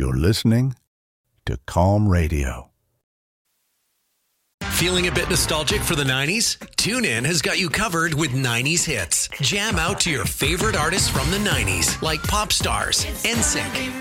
You're listening to Calm Radio. Feeling a bit nostalgic for the 90s? TuneIn has got you covered with 90s hits. Jam out to your favorite artists from the 90s, like Pop Stars, NSYNC,